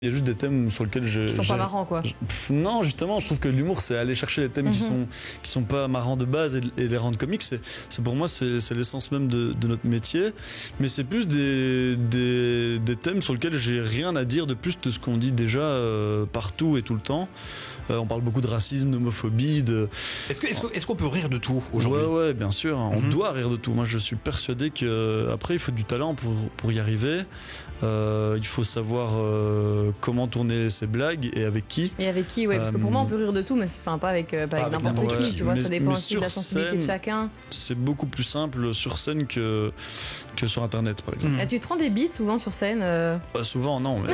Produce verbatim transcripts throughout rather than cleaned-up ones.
Il y a juste des thèmes sur lesquels je... Ils sont pas marrants, quoi. Je, pff, non, justement, je trouve que l'humour, c'est aller chercher les thèmes mm-hmm. qui sont qui sont pas marrants de base et, et les rendre comiques. C'est, c'est pour moi, c'est, c'est l'essence même de, de notre métier. Mais c'est plus des, des, des thèmes sur lesquels j'ai rien à dire de plus de ce qu'on dit déjà euh, partout et tout le temps. Euh, on parle beaucoup de racisme, d'homophobie, de... Est-ce, que, est-ce, que, est-ce qu'on peut rire de tout aujourd'hui ? Ouais, ouais, bien sûr. Mm-hmm. On doit rire de tout. Moi, je suis persuadé qu'après, il faut du talent pour, pour y arriver. Euh, il faut savoir euh, comment tourner ses blagues et avec qui. Et avec qui, ouais, parce que pour moi on peut rire de tout, mais c'est, enfin, pas avec, euh, pas avec, avec n'importe qui, ouais. tu vois, mais, ça dépend aussi de la sensibilité scène, de chacun. C'est beaucoup plus simple sur scène que, que sur internet, par exemple. Mmh. Et tu te prends des beats souvent sur scène euh... bah, Souvent, non, mais.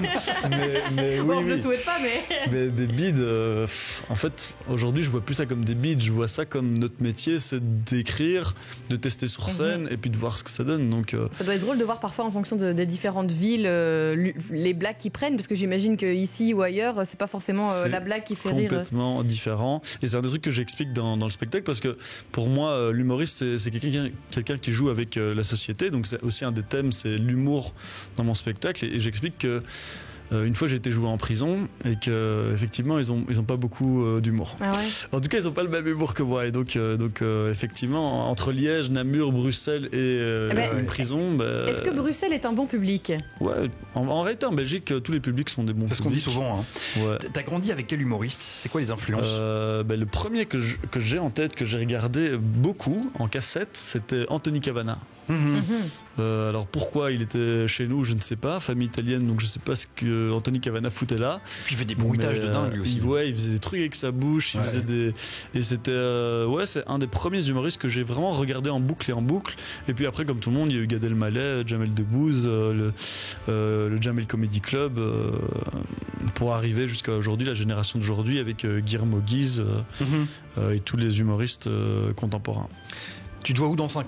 mais, mais oui, bon, on oui. ne le souhaite pas, mais. mais des bides, euh, en fait, aujourd'hui, je vois plus ça comme des bides, je vois ça comme notre métier, c'est d'écrire, de tester sur scène mmh. et puis de voir ce que ça donne. Donc, euh... ça doit être drôle de voir parfois en fonction de, des différentes villes euh, les blagues qu'ils prennent, parce que j'imagine qu'ici ou ailleurs c'est pas forcément euh, la blague qui fait complètement rire. Complètement différent, et c'est un des trucs que j'explique dans, dans le spectacle, parce que pour moi euh, l'humoriste c'est, c'est quelqu'un, quelqu'un qui joue avec euh, la société, donc c'est aussi un des thèmes, c'est l'humour dans mon spectacle, et, et j'explique que Euh, une fois j'ai été joué en prison et que effectivement ils ont ils ont pas beaucoup euh, d'humour. Ah ouais. En tout cas ils ont pas le même humour que moi, et donc euh, donc euh, effectivement entre Liège, Namur, Bruxelles et euh, eh ben, une prison. Bah, est-ce que Bruxelles est un bon public ? Ouais. En, en réalité en Belgique tous les publics sont des bons publics. C'est ce qu'on dit souvent. Hein. Ouais. T'as grandi avec quel humoriste ? C'est quoi les influences ? euh, bah, Le premier que, je, que j'ai en tête, que j'ai regardé beaucoup en cassette, c'était Anthony Cavana. Mmh. Mmh. Euh, alors pourquoi il était chez nous, je ne sais pas, famille italienne, donc je sais pas ce que Anthony Cavana foutait là. Puis il fait des bruitages mais, de dingue lui aussi. Il, ouais, il faisait des trucs avec sa bouche, il ouais. faisait des et c'était euh, ouais, c'est un des premiers humoristes que j'ai vraiment regardé en boucle et en boucle. Et puis après, comme tout le monde, il y a eu Gad Elmaleh, Jamel Debbouze, euh, le, euh, le Jamel Comedy Club, euh, pour arriver jusqu'à aujourd'hui, la génération d'aujourd'hui avec euh, Guillermo Guise euh, mmh. euh, et tous les humoristes euh, contemporains. Tu te vois où dans cinq ans ?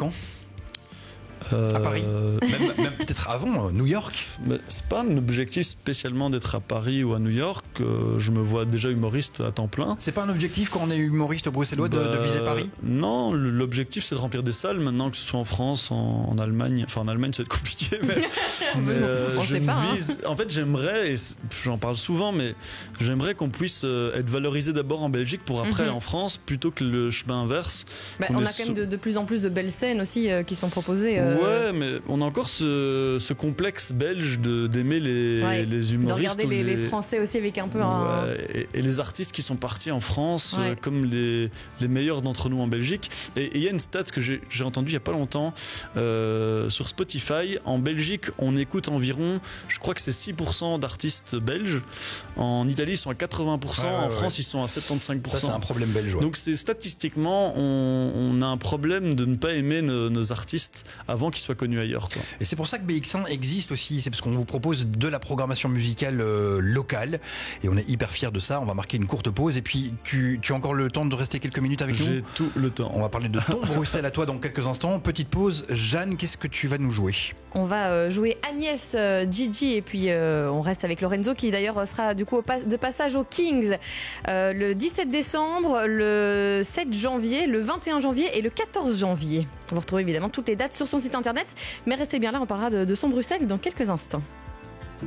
Euh, à Paris, même, même peut-être avant, New York. Mais c'est pas un objectif spécialement d'être à Paris ou à New York. Euh, je me vois déjà humoriste à temps plein. C'est pas un objectif quand on est humoriste bruxellois bah, de, de viser Paris ? Non, l'objectif c'est de remplir des salles maintenant, que ce soit en France, en, en Allemagne. Enfin en Allemagne c'est compliqué, mais, mais euh, on je sait pas, vise. Hein. En fait j'aimerais, et j'en parle souvent, mais j'aimerais qu'on puisse être valorisé d'abord en Belgique pour après mm-hmm. en France, plutôt que le chemin inverse. Bah, on, on a quand so... même de, de plus en plus de belles scènes aussi euh, qui sont proposées. Euh... Ouais, mais on a encore ce, ce complexe belge de, d'aimer les, ouais, les humoristes. De regarder les, les... les Français aussi avec un peu ouais, un... et, et les artistes qui sont partis en France ouais. euh, comme les, les meilleurs d'entre nous en Belgique. Et il y a une stat que j'ai, j'ai entendue il n'y a pas longtemps euh, sur Spotify. En Belgique, on écoute environ, je crois que c'est six pour cent d'artistes belges. En Italie, ils sont à quatre-vingts pour cent. Ouais, ouais, en France, ouais. ils sont à soixante-quinze pour cent. Ça, c'est un problème belge. Ouais. Donc c'est statistiquement, on, on a un problème de ne pas aimer nos, nos artistes avant qu'ils soient connus ailleurs. Quoi. Et c'est pour ça que B X un existe aussi, c'est parce qu'on vous propose de la programmation musicale euh, locale, et on est hyper fiers de ça. On va marquer une courte pause, et puis tu, tu as encore le temps de rester quelques minutes avec J'ai nous ? J'ai tout le temps. On va parler de ton Bruxelles à toi dans quelques instants. Petite pause. Jeanne, qu'est-ce que tu vas nous jouer ? On va euh, jouer Agnès, euh, Gigi, et puis euh, on reste avec Lorenzo, qui d'ailleurs sera du coup de passage au Kings euh, le dix-sept décembre, le sept janvier, le vingt et un janvier et le quatorze janvier. Vous retrouvez évidemment toutes les dates sur son site internet, mais restez bien là, on parlera de, de son Bruxelles dans quelques instants.